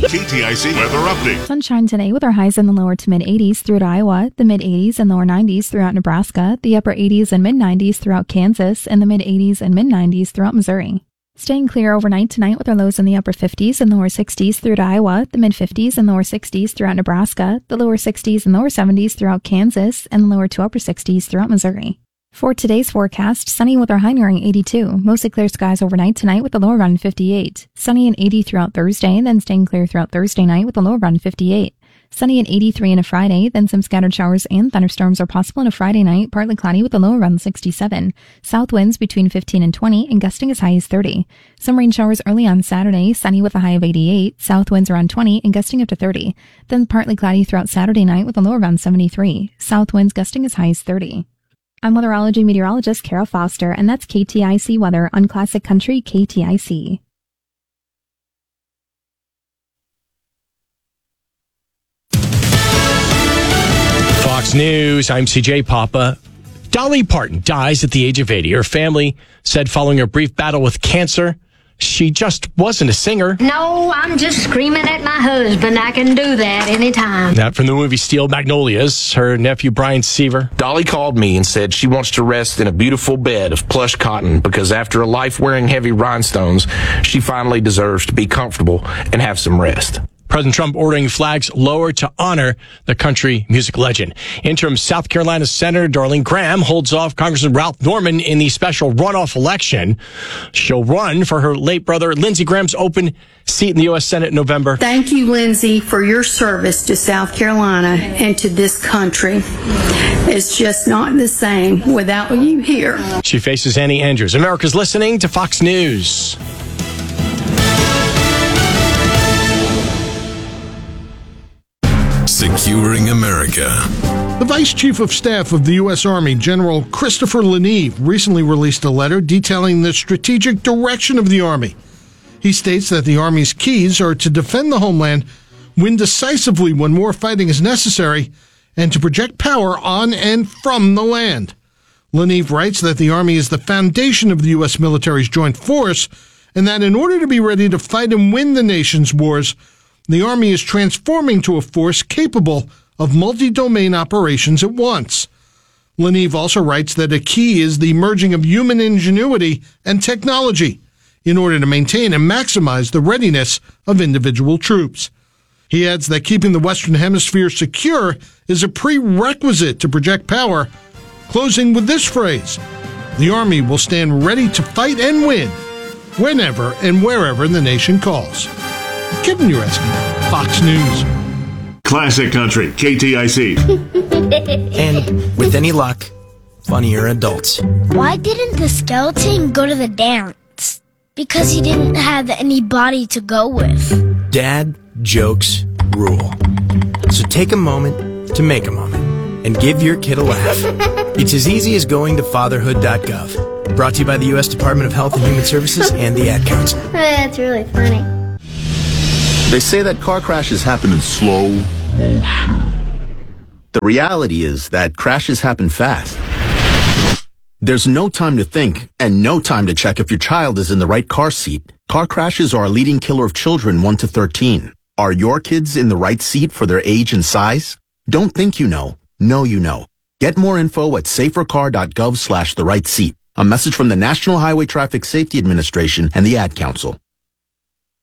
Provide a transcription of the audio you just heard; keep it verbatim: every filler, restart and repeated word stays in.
K T I C weather update. Sunshine today with our highs in the lower to mid eighties throughout Iowa, the mid eighties and lower nineties throughout Nebraska, the upper eighties and mid nineties throughout Kansas, and the mid eighties and mid nineties throughout Missouri. Staying clear overnight tonight with our lows in the upper fifties and lower sixties throughout Iowa, the mid fifties and lower sixties throughout Nebraska, the lower sixties and lower seventies throughout Kansas, and the lower to upper sixties throughout Missouri. For today's forecast, sunny with our high nearing eighty-two. Mostly clear skies overnight tonight with the low around fifty-eight. Sunny and eighty throughout Thursday, then staying clear throughout Thursday night with the low around fifty-eight. Sunny and eighty-three in a Friday, then some scattered showers and thunderstorms are possible in a Friday night, partly cloudy with a low around sixty-seven. South winds between fifteen and twenty, and gusting as high as thirty. Some rain showers early on Saturday, sunny with a high of eighty-eight. South winds around twenty and gusting up to thirty. Then partly cloudy throughout Saturday night with a low around seventy-three. South winds gusting as high as thirty. I'm weatherology meteorologist Carol Foster, and that's K T I C weather on Classic Country K T I C. Fox News, I'm C J Papa. Dolly Parton dies at the age of eighty. Her family said following a brief battle with cancer, she just wasn't a singer. No, I'm just screaming at my husband. I can do that anytime. That from the movie Steel Magnolias, her nephew Brian Seaver. Dolly called me and said she wants to rest in a beautiful bed of plush cotton because after a life wearing heavy rhinestones, she finally deserves to be comfortable and have some rest. President Trump ordering flags lowered to honor the country music legend. Interim South Carolina Senator Darlene Graham holds off Congressman Ralph Norman in the special runoff election. She'll run for her late brother Lindsey Graham's open seat in the U S Senate in November. Thank you, Lindsey, for your service to South Carolina and to this country. It's just not the same without you here. She faces Annie Andrews. America's listening to Fox News. Securing America. The Vice Chief of Staff of the U S. Army, General Christopher Leneve, recently released a letter detailing the strategic direction of the Army. He states that the Army's keys are to defend the homeland, win decisively when more fighting is necessary, and to project power on and from the land. Leneve writes that the Army is the foundation of the U S military's joint force, and that in order to be ready to fight and win the nation's wars, the Army is transforming to a force capable of multi-domain operations at once. Leneve also writes that a key is the merging of human ingenuity and technology in order to maintain and maximize the readiness of individual troops. He adds that keeping the Western Hemisphere secure is a prerequisite to project power, closing with this phrase: the Army will stand ready to fight and win whenever and wherever the nation calls. Kevin Ureski, Fox News. Classic Country, K T I C. And with any luck, funnier adults. Why didn't the skeleton go to the dance? Because he didn't have anybody to go with. Dad jokes rule. So take a moment to make a moment and give your kid a laugh. It's as easy as going to fatherhood dot gov. Brought to you by the U S Department of Health and Human Services and the Ad Council. That's really funny. They say that car crashes happen in slow motion. The reality is that crashes happen fast. There's no time to think and no time to check if your child is in the right car seat. Car crashes are a leading killer of children one to thirteen. Are your kids in the right seat for their age and size? Don't think you know. Know you know. Get more info at safer car dot gov slash the right seat. A message from the National Highway Traffic Safety Administration and the Ad Council.